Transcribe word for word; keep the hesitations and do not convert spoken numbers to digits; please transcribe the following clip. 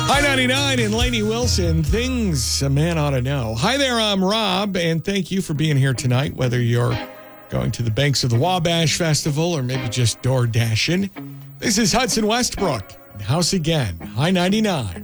Hi ninety-nine and Lainey Wilson, things a man ought to know. Hi there, I'm Rob, and thank you for being here tonight, whether you're going to the banks of the Wabash Festival or maybe just door dashing. This is Hudson Westbrook, House Again, Hi ninety-nine.